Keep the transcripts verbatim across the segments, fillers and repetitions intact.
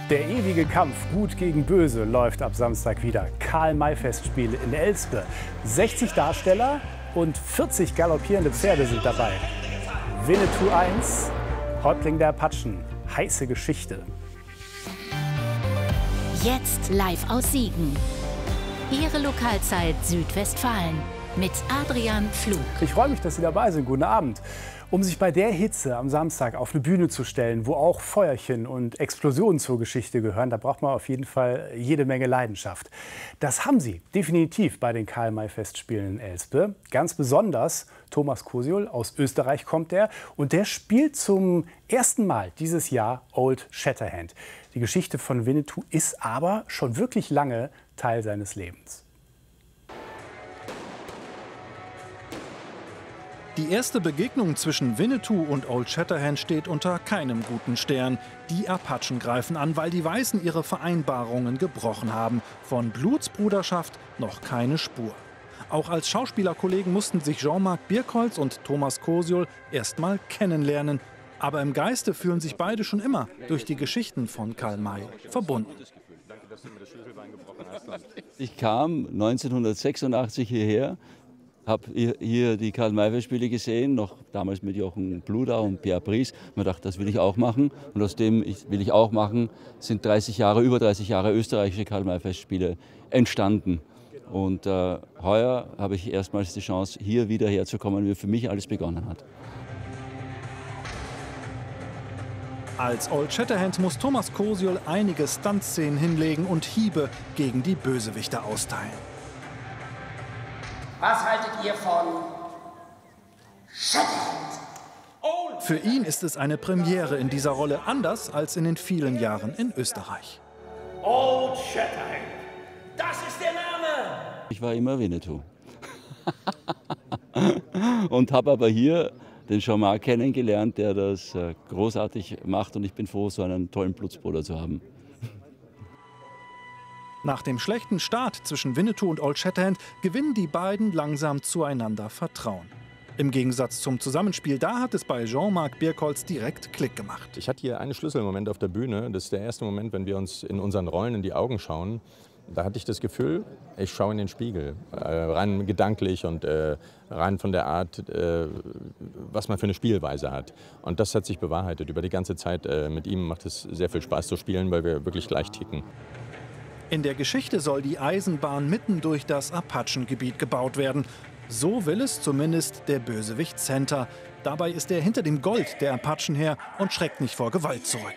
Der ewige Kampf Gut gegen Böse läuft ab Samstag wieder. Karl-May-Festspiele in Elspe. sechzig Darsteller und vierzig galoppierende Pferde sind dabei. Winnetou eins, Häuptling der Apachen. Heiße Geschichte. Jetzt live aus Siegen. Ihre Lokalzeit Südwestfalen mit Adrian Pflug. Ich freue mich, dass Sie dabei sind. Guten Abend. Um sich bei der Hitze am Samstag auf eine Bühne zu stellen, wo auch Feuerchen und Explosionen zur Geschichte gehören, da braucht man auf jeden Fall jede Menge Leidenschaft. Das haben Sie definitiv bei den Karl-May-Festspielen in Elspe. Ganz besonders Thomas Kosiol, aus Österreich kommt er, und der spielt zum ersten Mal dieses Jahr Old Shatterhand. Die Geschichte von Winnetou ist aber schon wirklich lange Teil seines Lebens. Die erste Begegnung zwischen Winnetou und Old Shatterhand steht unter keinem guten Stern. Die Apachen greifen an, weil die Weißen ihre Vereinbarungen gebrochen haben. Von Blutsbruderschaft noch keine Spur. Auch als Schauspielerkollegen mussten sich Jean-Marc Birkholz und Thomas Kosiol erst mal kennenlernen. Aber im Geiste fühlen sich beide schon immer durch die Geschichten von Karl-May verbunden. Ich kam neunzehnhundertsechsundachtzig hierher, habe hier die Karl-May-Festspiele gesehen, noch damals mit Jochen Bludau und Pierre Brice. Man dachte, das will ich auch machen. Und aus dem will ich auch machen, sind dreißig Jahre, über dreißig Jahre österreichische Karl-May-Festspiele entstanden. Und äh, heuer habe ich erstmals die Chance, hier wieder herzukommen, wie für mich alles begonnen hat. Als Old Shatterhand muss Thomas Kosiol einige Stuntszenen hinlegen und Hiebe gegen die Bösewichte austeilen. Was haltet ihr von Shatterhand? Für ihn ist es eine Premiere in dieser Rolle, anders als in den vielen Jahren in Österreich. Old Shatterhand, das ist der Name! Ich war immer Winnetou. Und habe aber hier den Jean-Marc kennengelernt, der das großartig macht. Und ich bin froh, so einen tollen Blutsbruder zu haben. Nach dem schlechten Start zwischen Winnetou und Old Shatterhand gewinnen die beiden langsam zueinander Vertrauen. Im Gegensatz zum Zusammenspiel, da hat es bei Jean-Marc Birkholz direkt Klick gemacht. Ich hatte hier einen Schlüsselmoment auf der Bühne. Das ist der erste Moment, wenn wir uns in unseren Rollen in die Augen schauen. Da hatte ich das Gefühl, ich schaue in den Spiegel, äh, rein gedanklich und äh, rein von der Art, äh, was man für eine Spielweise hat. Und das hat sich bewahrheitet. Über die ganze Zeit äh, mit ihm macht es sehr viel Spaß zu spielen, weil wir wirklich gleich ticken. In der Geschichte soll die Eisenbahn mitten durch das Apachengebiet gebaut werden. So will es zumindest der Bösewicht Center. Dabei ist er hinter dem Gold der Apachen her und schreckt nicht vor Gewalt zurück.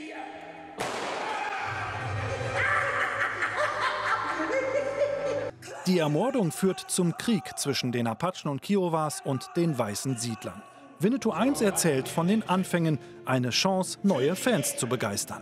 Die Ermordung führt zum Krieg zwischen den Apachen und Kiowas und den weißen Siedlern. Winnetou eins erzählt von den Anfängen, eine Chance, neue Fans zu begeistern.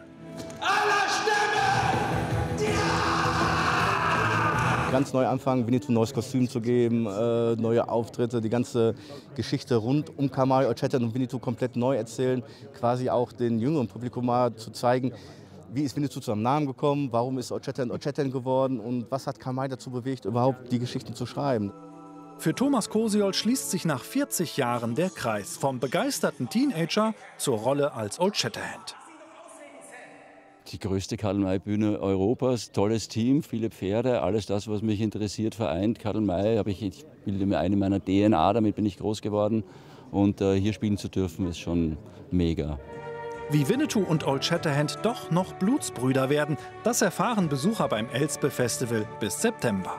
Ganz neu anfangen, Winnetou ein neues Kostüm zu geben, äh, neue Auftritte, die ganze Geschichte rund um Karl-May, Old Shatterhand und Winnetou komplett neu erzählen. Quasi auch den jüngeren Publikum mal zu zeigen, wie ist Winnetou zu seinem Namen gekommen, warum ist Old Shatterhand Old Shatterhand geworden und was hat Karl-May dazu bewegt, überhaupt die Geschichten zu schreiben. Für Thomas Kosiol schließt sich nach vierzig Jahren der Kreis vom begeisterten Teenager zur Rolle als Old Shatterhand. Die größte Karl-May-Bühne Europas, tolles Team, viele Pferde, alles das, was mich interessiert, vereint. Karl-May, ich, ich bilde mir eine meiner D N A, damit bin ich groß geworden. Und äh, hier spielen zu dürfen, ist schon mega. Wie Winnetou und Old Shatterhand doch noch Blutsbrüder werden, das erfahren Besucher beim Elspe Festival bis September.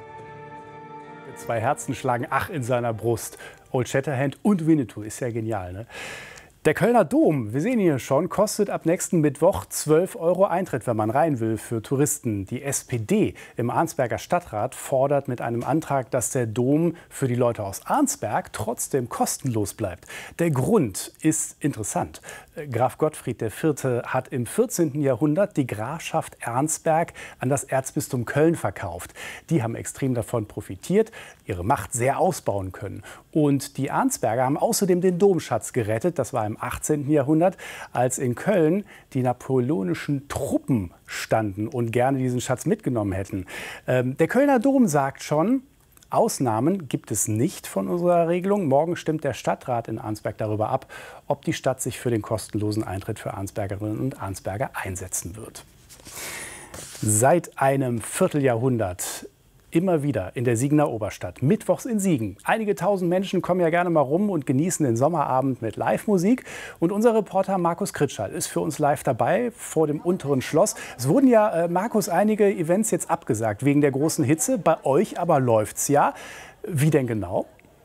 Zwei Herzen schlagen ach in seiner Brust. Old Shatterhand und Winnetou, ist ja genial, ne? Der Kölner Dom, wir sehen hier schon, kostet ab nächsten Mittwoch zwölf Euro Eintritt, wenn man rein will, für Touristen. Die S P D im Arnsberger Stadtrat fordert mit einem Antrag, dass der Dom für die Leute aus Arnsberg trotzdem kostenlos bleibt. Der Grund ist interessant. Graf Gottfried der Vierte hat im vierzehnten Jahrhundert die Grafschaft Arnsberg an das Erzbistum Köln verkauft. Die haben extrem davon profitiert, ihre Macht sehr ausbauen können. Und die Arnsberger haben außerdem den Domschatz gerettet. Das war im achtzehnten Jahrhundert, als in Köln die napoleonischen Truppen standen und gerne diesen Schatz mitgenommen hätten. Ähm, der Kölner Dom sagt schon, Ausnahmen gibt es nicht von unserer Regelung. Morgen stimmt der Stadtrat in Arnsberg darüber ab, ob die Stadt sich für den kostenlosen Eintritt für Arnsbergerinnen und Arnsberger einsetzen wird. Seit einem Vierteljahrhundert immer wieder in der Siegener Oberstadt, mittwochs in Siegen. Einige tausend Menschen kommen ja gerne mal rum und genießen den Sommerabend mit Live-Musik. Und unser Reporter Markus Kritschall ist für uns live dabei vor dem unteren Schloss. Es wurden ja, äh, Markus, einige Events jetzt abgesagt wegen der großen Hitze. Bei euch aber läuft's ja. Wie denn genau?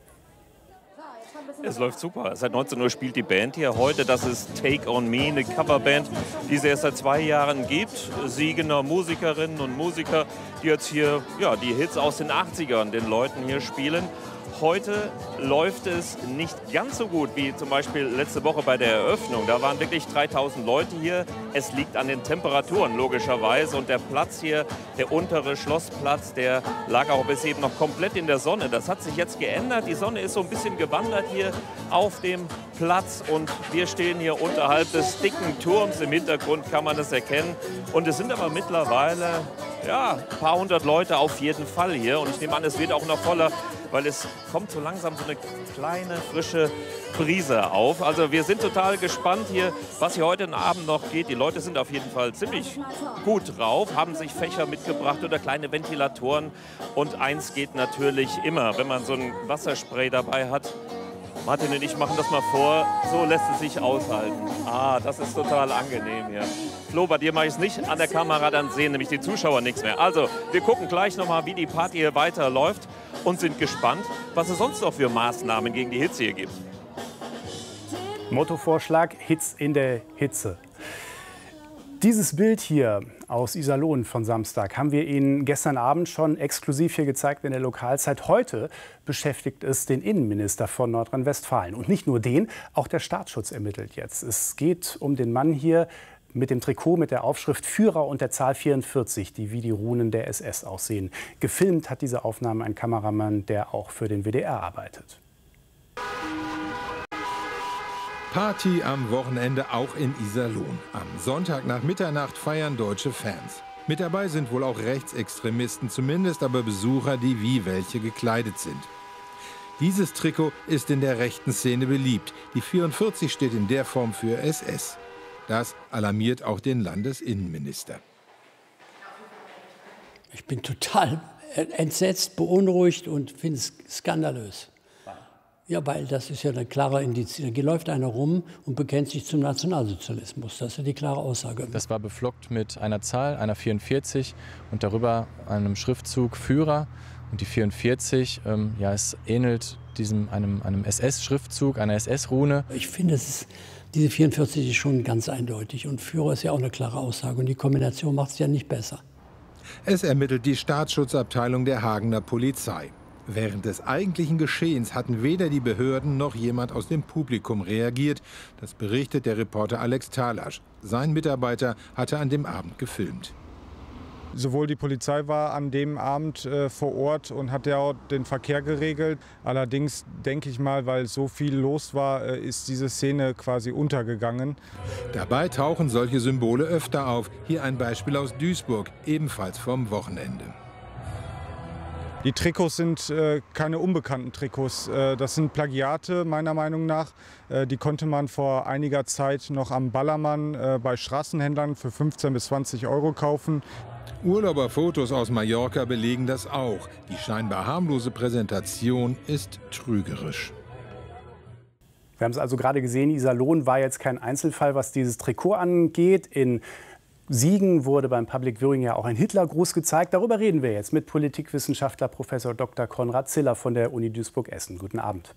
Es läuft super. Seit neunzehn Uhr spielt die Band hier. Heute, das ist Take On Me, eine Coverband, die es erst seit zwei Jahren gibt. Siegener Musikerinnen und Musiker, die jetzt hier ja, die Hits aus den achtzigern den Leuten hier spielen. Heute läuft es nicht ganz so gut wie zum Beispiel letzte Woche bei der Eröffnung. Da waren wirklich dreitausend Leute hier. Es liegt an den Temperaturen logischerweise. Und der Platz hier, der untere Schlossplatz, der lag auch bis eben noch komplett in der Sonne. Das hat sich jetzt geändert. Die Sonne ist so ein bisschen gewandert hier auf dem Platz. Und wir stehen hier unterhalb des dicken Turms. Im Hintergrund kann man das erkennen. Und es sind aber mittlerweile ja, ein paar hundert Leute auf jeden Fall hier. Und ich nehme an, es wird auch noch voller, weil es kommt so langsam so eine kleine, frische Brise auf. Also wir sind total gespannt hier, was hier heute Abend noch geht. Die Leute sind auf jeden Fall ziemlich gut drauf, haben sich Fächer mitgebracht oder kleine Ventilatoren. Und eins geht natürlich immer, wenn man so ein Wasserspray dabei hat. Martin und ich machen das mal vor, so lässt es sich aushalten. Ah, das ist total angenehm hier. Flo, bei dir mache ich es nicht an der Kamera, dann sehen nämlich die Zuschauer nichts mehr. Also, wir gucken gleich nochmal, wie die Party hier weiterläuft und sind gespannt, was es sonst noch für Maßnahmen gegen die Hitze hier gibt. Mottovorschlag: Hitz in der Hitze. Dieses Bild hier aus Iserlohn von Samstag haben wir Ihnen gestern Abend schon exklusiv hier gezeigt in der Lokalzeit. Heute beschäftigt es den Innenminister von Nordrhein-Westfalen. Und nicht nur den, auch der Staatsschutz ermittelt jetzt. Es geht um den Mann hier mit dem Trikot mit der Aufschrift Führer und der Zahl vierundvierzig, die wie die Runen der S S aussehen. Gefilmt hat diese Aufnahme ein Kameramann, der auch für den W D R arbeitet. Party am Wochenende auch in Iserlohn. Am Sonntag nach Mitternacht feiern deutsche Fans. Mit dabei sind wohl auch Rechtsextremisten, zumindest aber Besucher, die wie welche gekleidet sind. Dieses Trikot ist in der rechten Szene beliebt. Die vierundvierzig steht in der Form für S S. Das alarmiert auch den Landesinnenminister. Ich bin total entsetzt, beunruhigt und finde es skandalös. Ja, weil das ist ja ein klarer Indiz. Da läuft einer rum und bekennt sich zum Nationalsozialismus. Das ist ja die klare Aussage. Das war beflockt mit einer Zahl, einer vierundvierzig und darüber einem Schriftzug Führer. Und die vierundvierzig, ähm, ja, es ähnelt diesem, einem, einem S S-Schriftzug, einer S S-Rune. Ich finde, es ist, diese vierundvierzig ist schon ganz eindeutig. Und Führer ist ja auch eine klare Aussage. Und die Kombination macht es ja nicht besser. Es ermittelt die Staatsschutzabteilung der Hagener Polizei. Während des eigentlichen Geschehens hatten weder die Behörden noch jemand aus dem Publikum reagiert. Das berichtet der Reporter Alex Talasch. Sein Mitarbeiter hatte an dem Abend gefilmt. Sowohl die Polizei war an dem Abend äh, vor Ort und hat ja auch den Verkehr geregelt. Allerdings denke ich mal, weil so viel los war, äh, ist diese Szene quasi untergegangen. Dabei tauchen solche Symbole öfter auf. Hier ein Beispiel aus Duisburg, ebenfalls vom Wochenende. Die Trikots sind äh, keine unbekannten Trikots. Äh, das sind Plagiate meiner Meinung nach. Äh, die konnte man vor einiger Zeit noch am Ballermann äh, bei Straßenhändlern für fünfzehn bis zwanzig Euro kaufen. Urlauberfotos aus Mallorca belegen das auch. Die scheinbar harmlose Präsentation ist trügerisch. Wir haben es also gerade gesehen, Iserlohn war jetzt kein Einzelfall, was dieses Trikot angeht. In Siegen wurde beim Public Viewing ja auch ein Hitlergruß gezeigt. Darüber reden wir jetzt mit Politikwissenschaftler Professor Doktor Konrad Ziller von der Uni Duisburg-Essen. Guten Abend.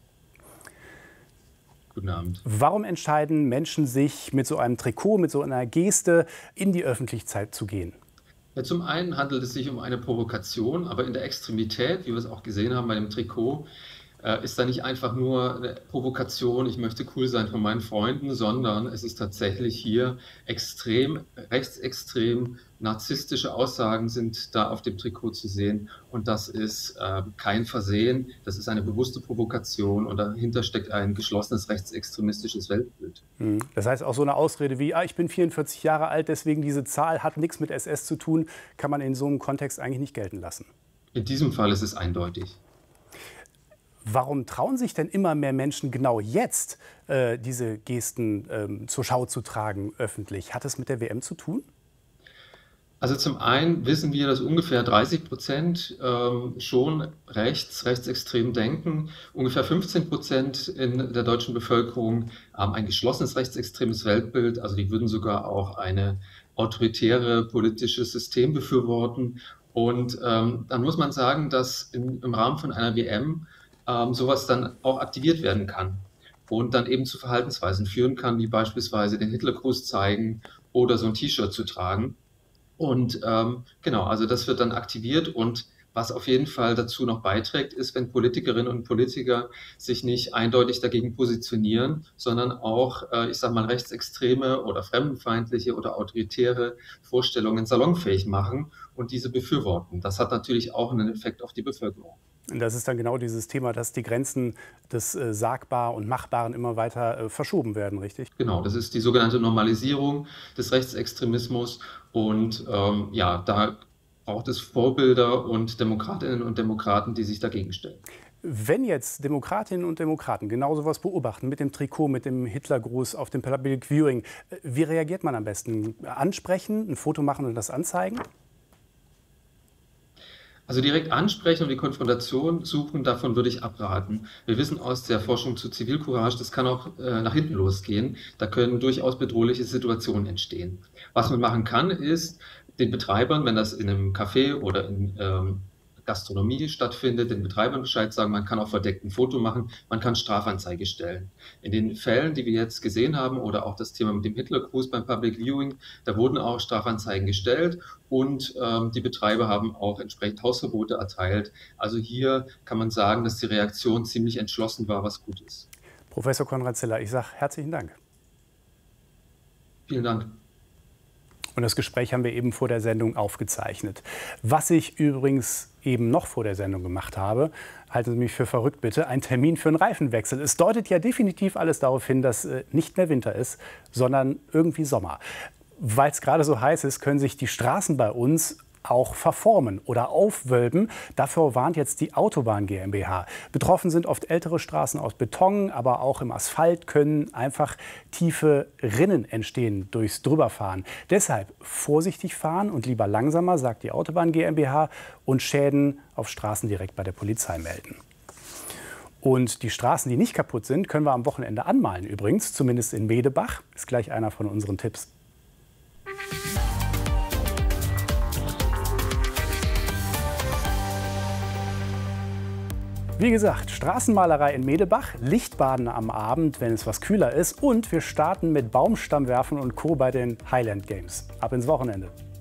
Guten Abend. Warum entscheiden Menschen sich mit so einem Trikot, mit so einer Geste in die Öffentlichkeit zu gehen? Ja, zum einen handelt es sich um eine Provokation, aber in der Extremität, wie wir es auch gesehen haben bei dem Trikot, äh, ist da nicht einfach nur eine Provokation, ich möchte cool sein von meinen Freunden, sondern es ist tatsächlich hier extrem, rechtsextrem, narzisstische Aussagen sind da auf dem Trikot zu sehen. Und das ist äh, kein Versehen, das ist eine bewusste Provokation und dahinter steckt ein geschlossenes rechtsextremistisches Weltbild. Das heißt, auch so eine Ausrede wie, ah, ich bin vierundvierzig Jahre alt, deswegen diese Zahl hat nichts mit S S zu tun, kann man in so einem Kontext eigentlich nicht gelten lassen. In diesem Fall ist es eindeutig. Warum trauen sich denn immer mehr Menschen genau jetzt, äh, diese Gesten ähm, zur Schau zu tragen öffentlich? Hat es mit der W M zu tun? Also zum einen wissen wir, dass ungefähr dreißig Prozent ähm, schon rechts, rechtsextrem denken. Ungefähr fünfzehn Prozent in der deutschen Bevölkerung haben ein geschlossenes rechtsextremes Weltbild. Also die würden sogar auch eine autoritäre politische System befürworten. Und ähm, dann muss man sagen, dass in, im Rahmen von einer W M ähm, sowas dann auch aktiviert werden kann und dann eben zu Verhaltensweisen führen kann, wie beispielsweise den Hitlergruß zeigen oder so ein T-Shirt zu tragen. Und ähm, genau, also das wird dann aktiviert und was auf jeden Fall dazu noch beiträgt, ist, wenn Politikerinnen und Politiker sich nicht eindeutig dagegen positionieren, sondern auch, äh, ich sage mal, rechtsextreme oder fremdenfeindliche oder autoritäre Vorstellungen salonfähig machen und diese befürworten. Das hat natürlich auch einen Effekt auf die Bevölkerung. Und das ist dann genau dieses Thema, dass die Grenzen des äh, Sagbaren und Machbaren immer weiter äh, verschoben werden, richtig? Genau, das ist die sogenannte Normalisierung des Rechtsextremismus. Und ähm, ja, da braucht es Vorbilder und Demokratinnen und Demokraten, die sich dagegen stellen. Wenn jetzt Demokratinnen und Demokraten genau sowas beobachten, mit dem Trikot, mit dem Hitlergruß auf dem Public Viewing, wie reagiert man am besten? Ansprechen, ein Foto machen und das anzeigen? Also direkt ansprechen und die Konfrontation suchen, davon würde ich abraten. Wir wissen aus der Forschung zu Zivilcourage, das kann auch äh, nach hinten losgehen. Da können durchaus bedrohliche Situationen entstehen. Was man machen kann, ist den Betreibern, wenn das in einem Café oder in ähm, Gastronomie stattfindet, den Betreibern Bescheid sagen, man kann auch verdeckt ein Foto machen, man kann Strafanzeige stellen. In den Fällen, die wir jetzt gesehen haben oder auch das Thema mit dem Hitlergruß beim Public Viewing, da wurden auch Strafanzeigen gestellt und ähm, die Betreiber haben auch entsprechend Hausverbote erteilt. Also hier kann man sagen, dass die Reaktion ziemlich entschlossen war, was gut ist. Professor Konrad Ziller, ich sage herzlichen Dank. Vielen Dank. Und das Gespräch haben wir eben vor der Sendung aufgezeichnet. Was ich übrigens eben noch vor der Sendung gemacht habe, halten Sie mich für verrückt bitte, ein Termin für einen Reifenwechsel. Es deutet ja definitiv alles darauf hin, dass äh, nicht mehr Winter ist, sondern irgendwie Sommer. Weil es gerade so heiß ist, können sich die Straßen bei uns auch verformen oder aufwölben. Dafür warnt jetzt die Autobahn GmbH. Betroffen sind oft ältere Straßen aus Beton, aber auch im Asphalt können einfach tiefe Rinnen entstehen durchs Drüberfahren. Deshalb vorsichtig fahren und lieber langsamer, sagt die Autobahn GmbH, und Schäden auf Straßen direkt bei der Polizei melden. Und die Straßen, die nicht kaputt sind, können wir am Wochenende anmalen übrigens, zumindest in Medebach. Ist gleich einer von unseren Tipps. Wie gesagt, Straßenmalerei in Medebach, Lichtbaden am Abend, wenn es was kühler ist, und wir starten mit Baumstammwerfen und Co. bei den Highland Games. Ab ins Wochenende.